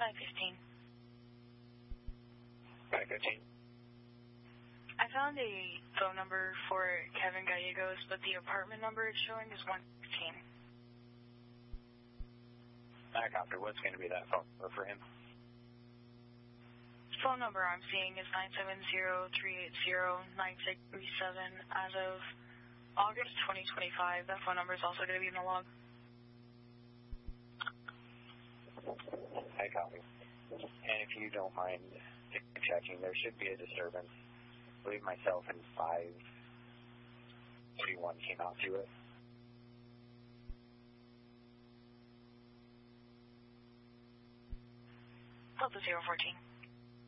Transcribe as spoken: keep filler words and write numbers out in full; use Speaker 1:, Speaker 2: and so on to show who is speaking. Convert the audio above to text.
Speaker 1: five fifteen.
Speaker 2: five fifteen.
Speaker 1: I found a phone number for Kevin Gallegos, but the apartment number it's showing is one fifteen.
Speaker 2: I copy. What's going to be that phone number for him?
Speaker 1: The phone number I'm seeing is nine seven zero, three eight zero, nine six three seven. As of August twenty twenty-five, that phone number is also going to be in the log.
Speaker 2: I copy. And if you don't mind checking, there should be a disturbance. I believe myself and five thirty-one came out to it.
Speaker 1: Delta zero fourteen.